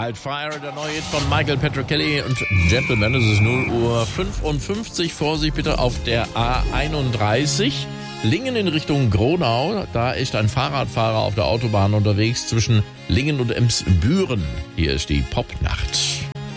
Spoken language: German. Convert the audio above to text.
Wild Fire, der neue Hit von Michael Petrocelli und Gentleman. Es ist 0:55 Uhr. Vorsicht bitte auf der A31. Lingen in Richtung Gronau. Da ist ein Fahrradfahrer auf der Autobahn unterwegs zwischen Lingen und Emsbüren. Hier ist die Popnacht.